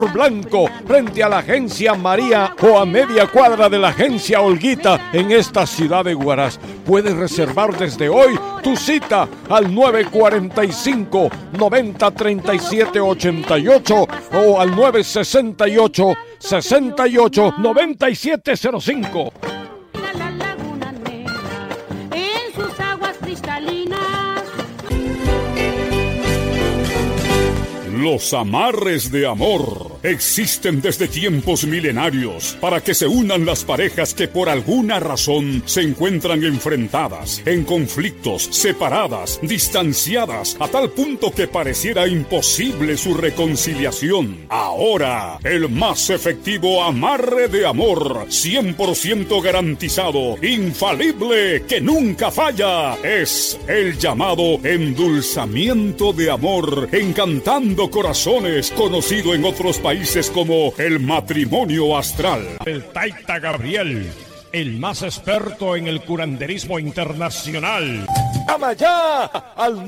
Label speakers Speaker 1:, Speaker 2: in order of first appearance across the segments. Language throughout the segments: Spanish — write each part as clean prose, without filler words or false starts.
Speaker 1: Blanco, frente a la agencia María o a media cuadra de la agencia Olguita en esta ciudad de Huaraz. Puedes reservar desde hoy tu cita al 945-903788 o al 968-689705.
Speaker 2: La laguna negra en sus aguas cristalinas.
Speaker 3: Los amarres de amor existen desde tiempos milenarios para que se unan las parejas que por alguna razón se encuentran enfrentadas, en conflictos, separadas, distanciadas, a tal punto que pareciera imposible su reconciliación. Ahora, el más efectivo amarre de amor, 100% garantizado, infalible, que nunca falla, es el llamado endulzamiento de amor, encantando corazones, conocido en otros países como el matrimonio astral.
Speaker 1: El Taita Gabriel, el más experto en el curanderismo internacional. Llama ya al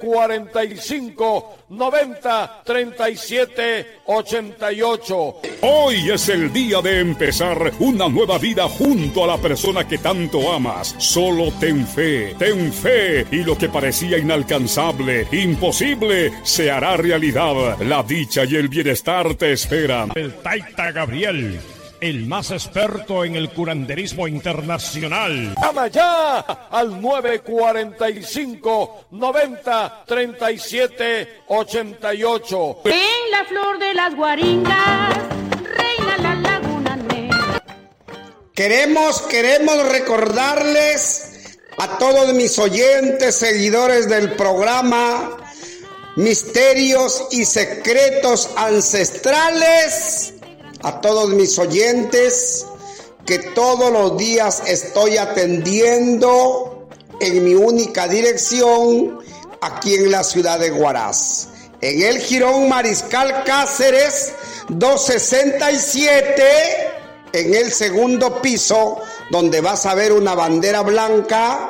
Speaker 1: 945-903788.
Speaker 3: Hoy es el día de empezar una nueva vida junto a la persona que tanto amas. Solo ten fe, y lo que parecía inalcanzable, imposible, se hará realidad. La dicha y el bienestar te esperan.
Speaker 1: El Taita Gabriel, el más experto en el curanderismo internacional. Llama ya al 945-903788.
Speaker 2: En la flor de las guaringas reina la laguna negra.
Speaker 4: Queremos recordarles a todos mis oyentes, seguidores del programa Misterios y Secretos Ancestrales, a todos mis oyentes, que todos los días estoy atendiendo en mi única dirección aquí en la ciudad de Huaraz, en el Jirón Mariscal Cáceres 267, en el segundo piso, donde vas a ver una bandera blanca.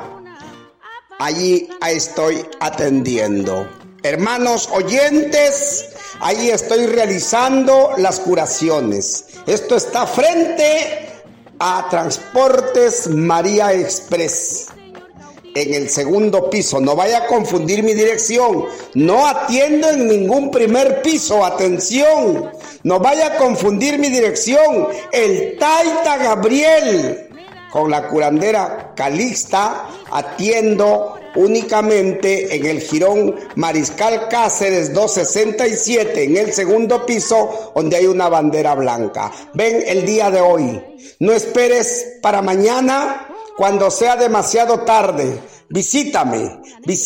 Speaker 4: Allí estoy atendiendo. Hermanos oyentes, ahí estoy realizando las curaciones. Esto está frente a Transportes María Express, en el segundo piso. No vaya a confundir mi dirección. No atiendo en ningún primer piso. Atención, no vaya a confundir mi dirección. El Taita Gabriel con la curandera Calixta atiendo únicamente en el Jirón Mariscal Cáceres 267, en el segundo piso, donde hay una bandera blanca. Ven el día de hoy. No esperes para mañana cuando sea demasiado tarde. Visítame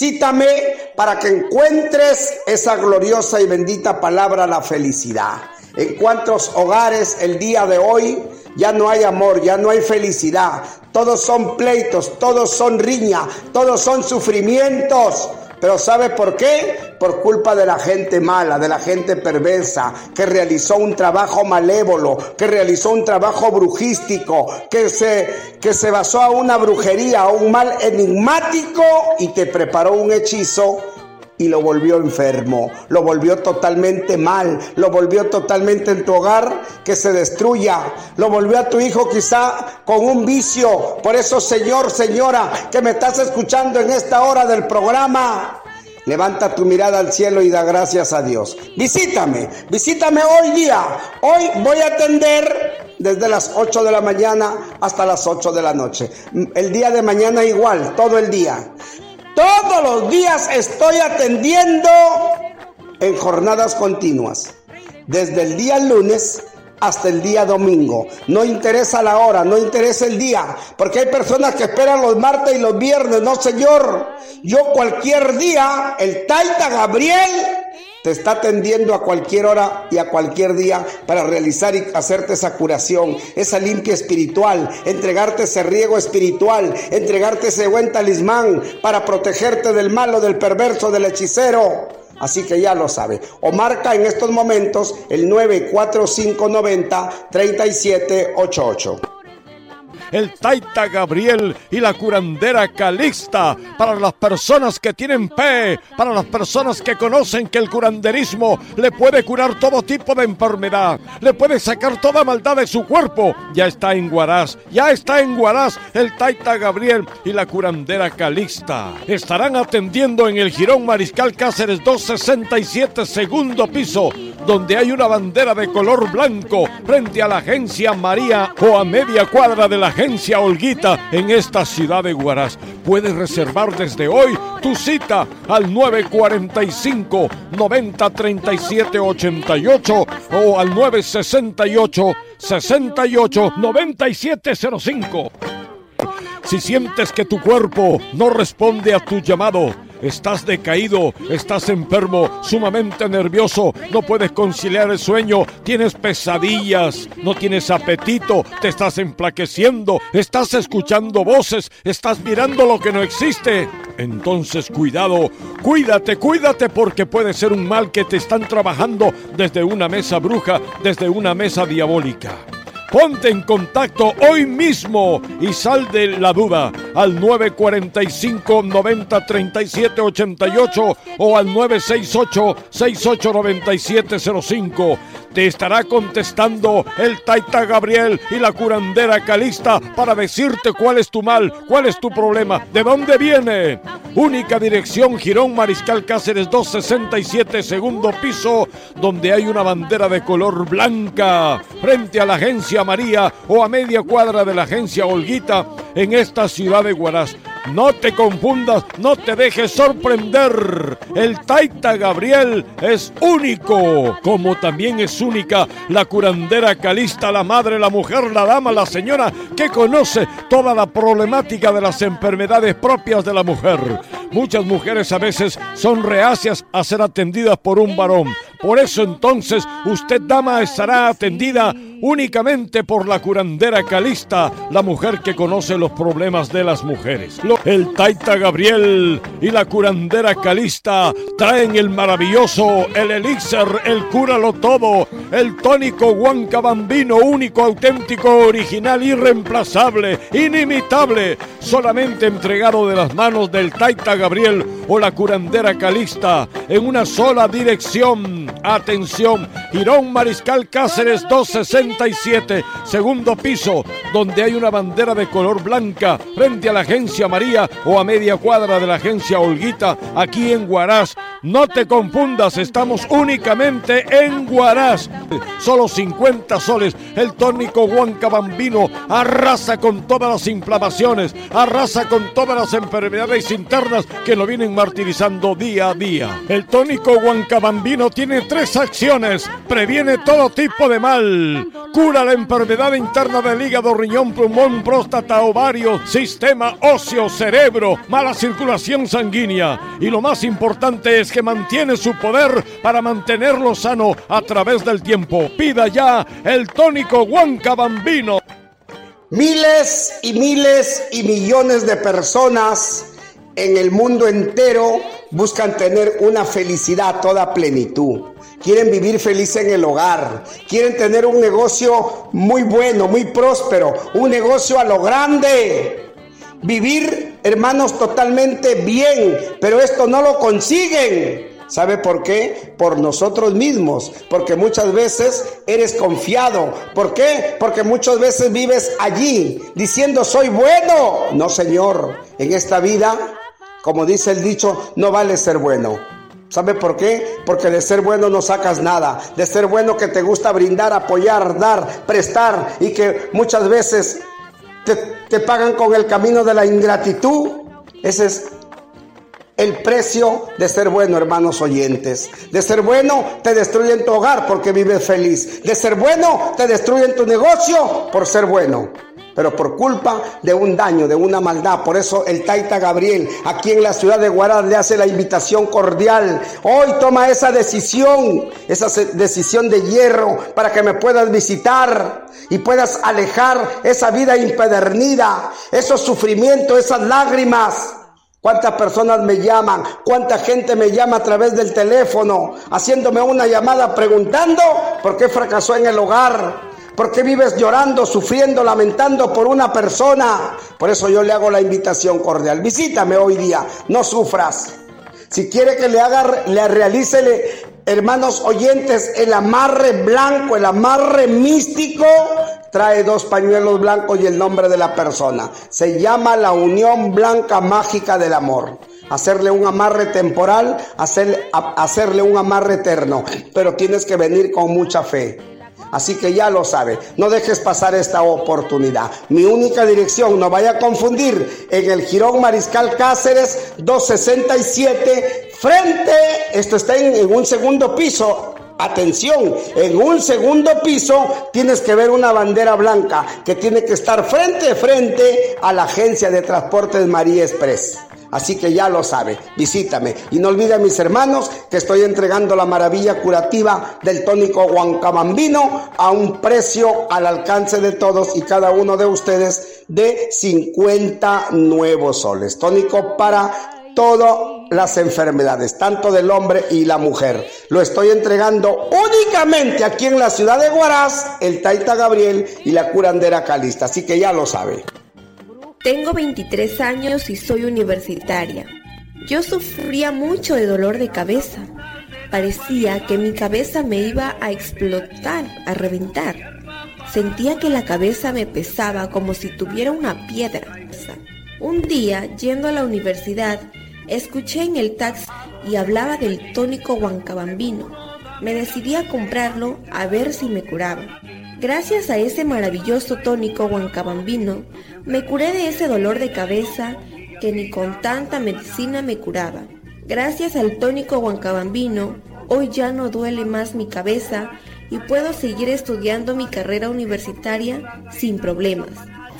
Speaker 4: para que encuentres esa gloriosa y bendita palabra, la felicidad. ¿En cuántos hogares el día de hoy ya no hay amor, ya no hay felicidad? Todos son pleitos, todos son riña, todos son sufrimientos. Pero ¿sabe por qué? Por culpa de la gente mala, de la gente perversa, que realizó un trabajo malévolo, que realizó un trabajo brujístico, que se basó a una brujería, a un mal enigmático, y te preparó un hechizo y lo volvió enfermo, lo volvió totalmente mal, lo volvió totalmente en tu hogar que se destruya, lo volvió a tu hijo quizá con un vicio. Por eso, señor, señora, que me estás escuchando en esta hora del programa, levanta tu mirada al cielo y da gracias a Dios. Visítame hoy día. Hoy voy a atender desde las 8 de la mañana hasta las 8 de la noche. El día de mañana igual, todo el día. Todos los días estoy atendiendo en jornadas continuas, desde el día lunes hasta el día domingo. No interesa la hora, no interesa el día, porque hay personas que esperan los martes y los viernes. No, señor, yo cualquier día, el Taita Gabriel te está atendiendo a cualquier hora y a cualquier día para realizar y hacerte esa curación, esa limpia espiritual, entregarte ese riego espiritual, entregarte ese buen talismán para protegerte del malo, del perverso, del hechicero. Así que ya lo sabe. O marca en estos momentos el 94590-3788.
Speaker 1: el Taita Gabriel y la curandera Calixta. Para las personas que tienen fe, para las personas que conocen que el curanderismo le puede curar todo tipo de enfermedad, le puede sacar toda maldad de su cuerpo. Ya está en Huaraz el Taita Gabriel y la curandera Calixta. Estarán atendiendo en el Jirón Mariscal Cáceres 267, segundo piso, donde hay una bandera de color blanco frente a la agencia María o a media cuadra de la agencia Olguita en esta ciudad de Huaraz. Puedes reservar desde hoy tu cita al 945 90 37 88 o al 968 68 9705. Si sientes que tu cuerpo no responde a tu llamado, estás decaído, estás enfermo, sumamente nervioso, no puedes conciliar el sueño, tienes pesadillas, no tienes apetito, te estás enflaqueciendo, estás escuchando voces, estás mirando lo que no existe. Entonces cuidado, cuídate porque puede ser un mal que te están trabajando desde una mesa bruja, desde una mesa diabólica. Ponte en contacto hoy mismo y sal de la duda al 945 90 37 88 o al 968 68 97 05. Te estará contestando el Taita Gabriel y la curandera Calixta para decirte cuál es tu mal, cuál es tu problema, de dónde viene. Única dirección, Jirón Mariscal Cáceres 267, segundo piso, donde hay una bandera de color blanca frente a la agencia María o a media cuadra de la agencia Olguita en esta ciudad de Huaraz. No te confundas, no te dejes sorprender. El Taita Gabriel es único, como también es única la curandera Calixta, la madre, la mujer, la dama, la señora que conoce toda la problemática de las enfermedades propias de la mujer. Muchas mujeres a veces son reacias a ser atendidas por un varón. Por eso entonces usted, dama, estará atendida únicamente por la curandera Calixta, la mujer que conoce los problemas de las mujeres. El Taita Gabriel y la curandera Calixta traen el maravilloso, el elixir, el cúralo todo, el tónico Huanca Bambino, único, auténtico, original, irreemplazable, inimitable, solamente entregado de las manos del Taita Gabriel o la curandera Calixta en una sola dirección. Atención, Jirón Mariscal Cáceres 267, segundo piso, donde hay una bandera de color blanca frente a la agencia María o a media cuadra de la agencia Olguita, aquí en Huaraz. No te confundas, estamos únicamente en Huaraz. Solo 50 soles. El tónico Huanca Bambino arrasa con todas las inflamaciones, arrasa con todas las enfermedades internas que lo vienen martirizando día a día. El tónico Huanca Bambino tiene 3 acciones. Previene todo tipo de mal, cura la enfermedad interna del hígado, riñón, pulmón, próstata, ovario, sistema óseo, cerebro, mala circulación sanguínea, y lo más importante es que mantiene su poder para mantenerlo sano a través del tiempo. Pida ya el tónico Huanca Bambino.
Speaker 4: Miles y millones de personas en el mundo entero buscan tener una felicidad, toda plenitud. Quieren vivir feliz en el hogar, quieren tener un negocio muy bueno, muy próspero, un negocio a lo grande. Vivir, hermanos, totalmente bien, pero esto no lo consiguen. ¿Sabe por qué? Por nosotros mismos, porque muchas veces eres confiado. ¿Por qué? Porque muchas veces vives allí diciendo soy bueno. No, señor, en esta vida, como dice el dicho, no vale ser bueno. ¿Sabe por qué? Porque de ser bueno no sacas nada. De ser bueno que te gusta brindar, apoyar, dar, prestar, y que muchas veces te pagan con el camino de la ingratitud. Ese es el precio de ser bueno, hermanos oyentes. De ser bueno te destruyen tu hogar porque vives feliz. De ser bueno te destruyen tu negocio por ser bueno, pero por culpa de un daño, de una maldad. Por eso el Taita Gabriel aquí en la ciudad de Huaraz le hace la invitación cordial. Hoy toma esa decisión de hierro para que me puedas visitar y puedas alejar esa vida impedernida, esos sufrimientos, esas lágrimas. ¿Cuántas personas me llaman? ¿Cuánta gente me llama a través del teléfono haciéndome una llamada preguntando por qué fracasó en el hogar? ¿Por qué vives llorando, sufriendo, lamentando por una persona? Por eso yo le hago la invitación cordial. Visítame hoy día, no sufras. Si quiere que le realice, hermanos oyentes, el amarre blanco, el amarre místico, trae 2 pañuelos blancos y el nombre de la persona. Se llama la unión blanca mágica del amor. Hacerle un amarre temporal, hacerle un amarre eterno, pero tienes que venir con mucha fe. Así que ya lo sabe, no dejes pasar esta oportunidad. Mi única dirección, no vaya a confundir, en el Jirón Mariscal Cáceres 267, esto está en un segundo piso. Atención, en un segundo piso tienes que ver una bandera blanca que tiene que estar frente a la agencia de transportes María Express. Así que ya lo sabe, visítame. Y no olviden, mis hermanos, que estoy entregando la maravilla curativa del tónico Huancabambino a un precio al alcance de todos y cada uno de ustedes de 50 nuevos soles. Tónico para todas las enfermedades, tanto del hombre y la mujer. Lo estoy entregando únicamente aquí en la ciudad de Huaraz, el Taita Gabriel y la curandera Calixta. Así que ya lo sabe.
Speaker 5: Tengo 23 años y soy universitaria. Yo sufría mucho de dolor de cabeza. Parecía que mi cabeza me iba a explotar, a reventar. Sentía que la cabeza me pesaba como si tuviera una piedra. Un día, yendo a la universidad, escuché en el taxi y hablaba del tónico Huancabambino. Me decidí a comprarlo a ver si me curaba. Gracias a ese maravilloso tónico Huancabambino, me curé de ese dolor de cabeza que ni con tanta medicina me curaba. Gracias al tónico Huancabambino, hoy ya no duele más mi cabeza y puedo seguir estudiando mi carrera universitaria sin problemas.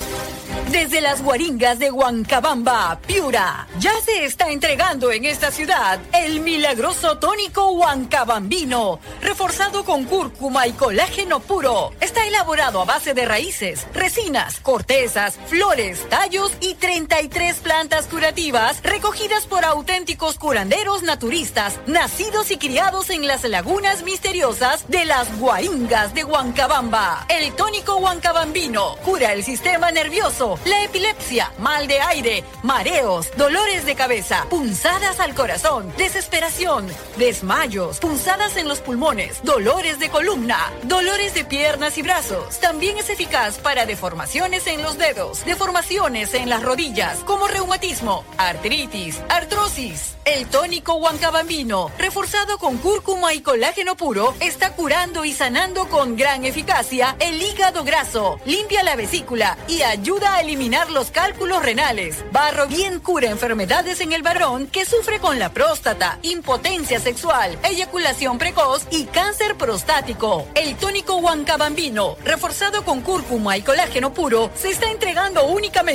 Speaker 6: Desde las guaringas de Huancabamba, Piura, ya se está entregando en esta ciudad el milagroso tónico Huancabambino, reforzado con cúrcuma y colágeno puro. Está elaborado a base de raíces, resinas, cortezas, flores, tallos y 33 plantas curativas recogidas por auténticos curanderos naturistas, nacidos y criados en las lagunas misteriosas de las guaringas de Huancabamba. El tónico Huancabambino cura el sistema nervioso, la epilepsia, mal de aire, mareos, dolores de cabeza, punzadas al corazón, desesperación, desmayos, punzadas en los pulmones, dolores de columna, dolores de piernas y brazos. También es eficaz para deformaciones en los dedos, deformaciones en las rodillas, como reumatismo, artritis, artrosis. El tónico Huancabambino, reforzado con cúrcuma y colágeno puro, está curando y sanando con gran eficacia el hígado graso, limpia la vesícula y ayuda a eliminar los cálculos renales. Barro bien cura enfermedades en el varón que sufre con la próstata, impotencia sexual, eyaculación precoz y cáncer prostático. El tónico Huancabambino, reforzado con cúrcuma y colágeno puro, se está entregando únicamente.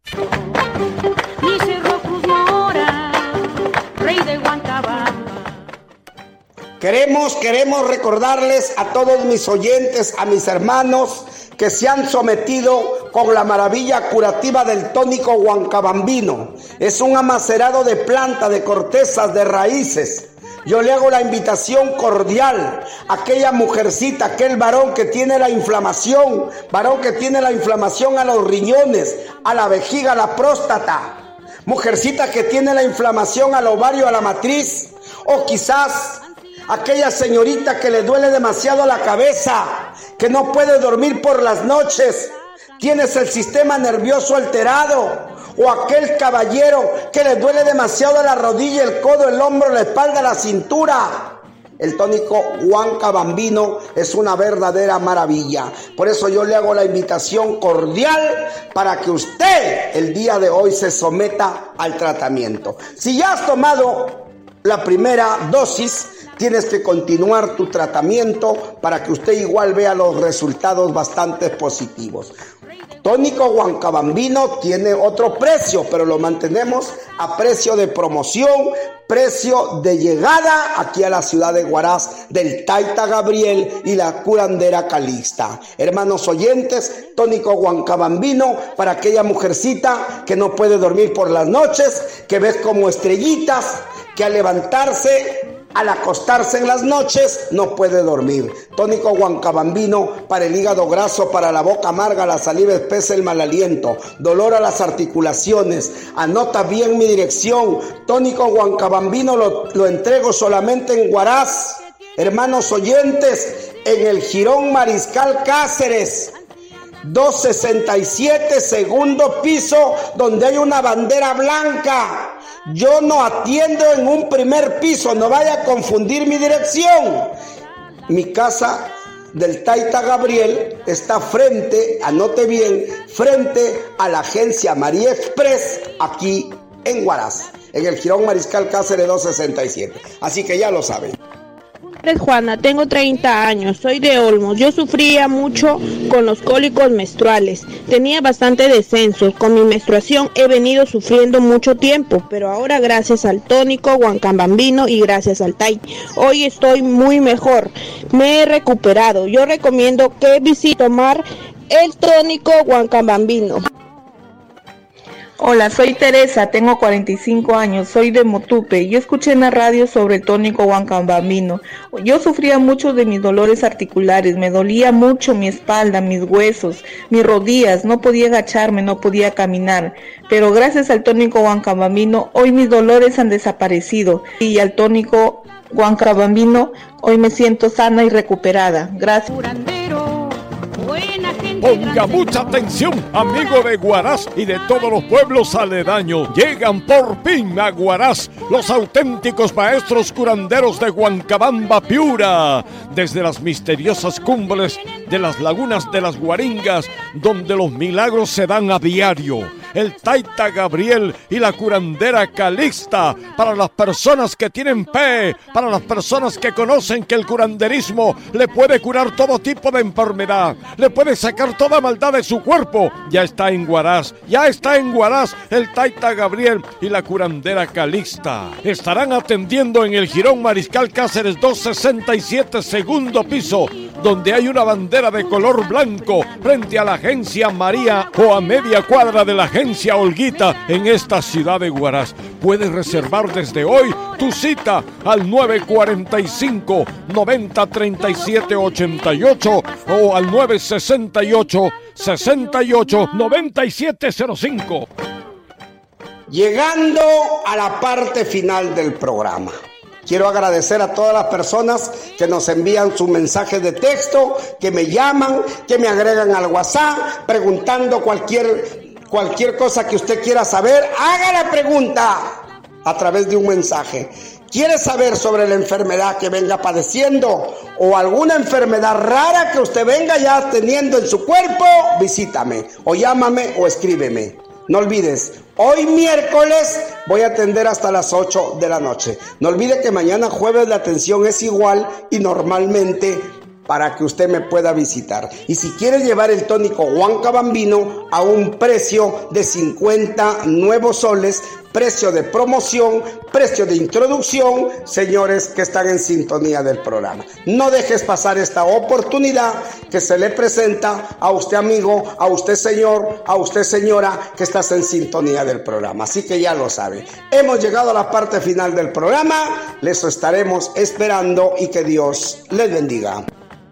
Speaker 4: Queremos recordarles a todos mis oyentes, a mis hermanos que se han sometido con la maravilla curativa del tónico Huancabambino. Es un amacerado de planta, de cortezas, de raíces. Yo le hago la invitación cordial a aquella mujercita, aquel varón que tiene la inflamación, a los riñones, a la vejiga, a la próstata, mujercita que tiene la inflamación al ovario, a la matriz, o quizás aquella señorita que le duele demasiado la cabeza, que no puede dormir por las noches, tienes el sistema nervioso alterado, o aquel caballero que le duele demasiado la rodilla, el codo, el hombro, la espalda, la cintura. El tónico Huancabambino es una verdadera maravilla. Por eso yo le hago la invitación cordial para que usted el día de hoy se someta al tratamiento. Si ya has tomado la primera dosis, tienes que continuar tu tratamiento para que usted igual vea los resultados bastante positivos. Tónico Huancabambino tiene otro precio, pero lo mantenemos a precio de promoción, precio de llegada aquí a la ciudad de Huaraz del Taita Gabriel y la curandera Calixta. Hermanos oyentes, tónico Huancabambino para aquella mujercita que no puede dormir por las noches, que ves como estrellitas, que al levantarse al acostarse en las noches no puede dormir. Tónico Huancabambino para el hígado graso, para la boca amarga, la saliva espesa, el mal aliento, dolor a las articulaciones. Anota bien mi dirección. Tónico Huancabambino lo entrego solamente en Huaraz. Hermanos oyentes, en el Jirón Mariscal Cáceres, 267, segundo piso, donde hay una bandera blanca. Yo no atiendo en un primer piso, no vaya a confundir mi dirección. Mi casa del Taita Gabriel está frente, anote bien, frente a la agencia María Express, aquí en Huaraz, en el Jirón Mariscal Cáceres 267. Así que ya lo saben.
Speaker 7: Juana, tengo 30 años, soy de Olmos. Yo sufría mucho con los cólicos menstruales, tenía bastante descensos. Con mi menstruación he venido sufriendo mucho tiempo, pero ahora gracias al tónico Huancabambino y gracias al Tai, hoy estoy muy mejor, me he recuperado. Yo recomiendo que visite tomar el tónico Huancabambino.
Speaker 8: Hola, soy Teresa, tengo 45 años, soy de Motupe. Yo escuché en la radio sobre el tónico Huancabambino. Yo sufría mucho de mis dolores articulares, me dolía mucho mi espalda, mis huesos, mis rodillas, no podía agacharme, no podía caminar. Pero gracias al tónico Huancabambino, hoy mis dolores han desaparecido. Y al tónico Huancabambino, hoy me siento sana y recuperada. Gracias.
Speaker 1: Ponga mucha atención, amigo de Huaraz y de todos los pueblos aledaños. Llegan por fin a Huaraz los auténticos maestros curanderos de Huancabamba, Piura. Desde las misteriosas cumbres de las lagunas de las Guaringas, donde los milagros se dan a diario. El Taita Gabriel y la curandera Calixta, para las personas que tienen fe, para las personas que conocen que el curanderismo le puede curar todo tipo de enfermedad, le puede sacar toda maldad de su cuerpo. Ya está en Huaraz el Taita Gabriel y la curandera Calixta. Estarán atendiendo en el Jirón Mariscal Cáceres 267, segundo piso, donde hay una bandera de color blanco frente a la agencia María o a media cuadra de la agencia Olguita en esta ciudad de Huaraz. Puedes reservar desde hoy tu cita al 945 90 37 88 o al 968 68 9705.
Speaker 4: Llegando a la parte final del programa, quiero agradecer a todas las personas que nos envían sus mensajes de texto, que me llaman, que me agregan al WhatsApp, preguntando cualquier cosa que usted quiera saber. Haga la pregunta a través de un mensaje. ¿Quiere saber sobre la enfermedad que venga padeciendo o alguna enfermedad rara que usted venga ya teniendo en su cuerpo? Visítame o llámame o escríbeme. No olvides, hoy miércoles voy a atender hasta las 8 de la noche. No olvide que mañana jueves la atención es igual y normalmente para que usted me pueda visitar. Y si quiere llevar el tónico Huancabambino a un precio de 50 nuevos soles, precio de promoción, precio de introducción, señores que están en sintonía del programa. No dejes pasar esta oportunidad que se le presenta a usted, amigo, a usted, señor, a usted, señora, que estás en sintonía del programa. Así que ya lo sabe. Hemos llegado a la parte final del programa. Les estaremos esperando y que Dios les bendiga.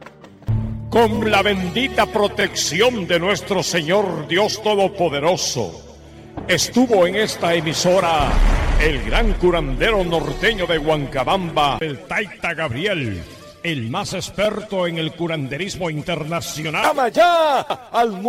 Speaker 1: Con la bendita protección de nuestro Señor Dios Todopoderoso, estuvo en esta emisora el gran curandero norteño de Huancabamba, el Taita Gabriel, el más experto en el curanderismo internacional. Llama ya al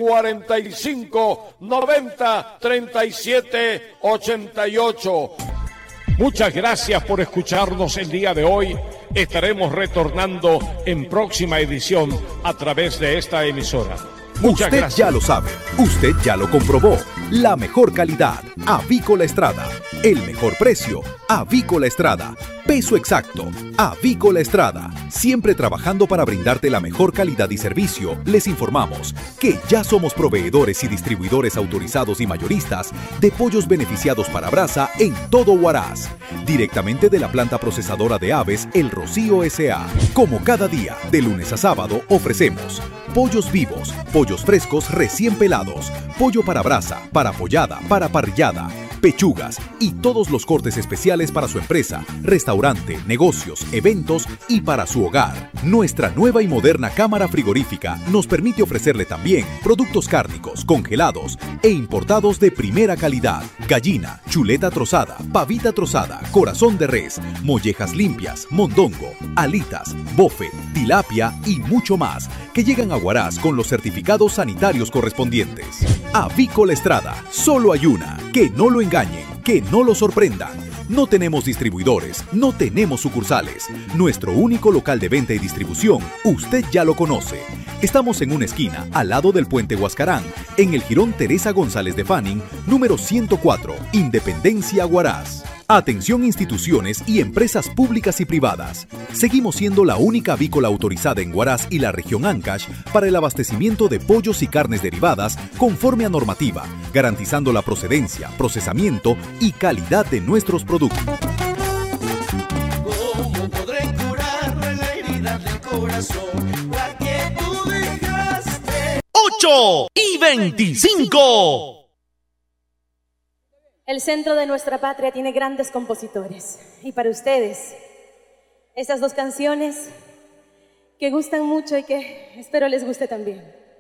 Speaker 1: 945 90 37 88. Muchas gracias por escucharnos el día de hoy. Estaremos retornando en próxima edición a través de esta emisora. Muchas
Speaker 9: usted
Speaker 1: gracias.
Speaker 9: Ya lo sabe, usted ya lo comprobó. La mejor calidad, Avícola Estrada. El mejor precio, Avícola Estrada. Peso exacto, Avícola Estrada. Siempre trabajando para brindarte la mejor calidad y servicio, les informamos que ya somos proveedores y distribuidores autorizados y mayoristas de pollos beneficiados para brasa en todo Huaraz. Directamente de la planta procesadora de aves El Rocío S.A. Como cada día, de lunes a sábado, ofrecemos pollos vivos, pollos frescos recién pelados, pollo para brasa, para pollada, para parrillada, pechugas y todos los cortes especiales para su empresa, restaurante, negocios, eventos y para su hogar. Nuestra nueva y moderna cámara frigorífica nos permite ofrecerle también productos cárnicos, congelados e importados de primera calidad. Gallina, chuleta trozada, pavita trozada, corazón de res, mollejas limpias, mondongo, alitas, bofe, tilapia y mucho más, que llegan a Huaraz con los certificados sanitarios correspondientes. Avícola Estrada, solo hay una. Que no lo engañen, que no lo sorprendan. No tenemos distribuidores, no tenemos sucursales. Nuestro único local de venta y distribución, usted ya lo conoce. Estamos en una esquina, al lado del puente Huascarán, en el jirón Teresa González de Fanning, número 104, Independencia, Huaraz. Atención instituciones y empresas públicas y privadas. Seguimos siendo la única avícola autorizada en Huaraz y la región Ancash para el abastecimiento de pollos y carnes derivadas conforme a normativa, garantizando la procedencia, procesamiento y calidad de nuestros productos.
Speaker 10: ¿Cómo podré curar la herida del corazón, la que tú dejaste?
Speaker 11: 8:25.
Speaker 12: El centro de nuestra patria tiene grandes compositores. Y para ustedes, estas dos canciones que gustan mucho y que espero les guste también.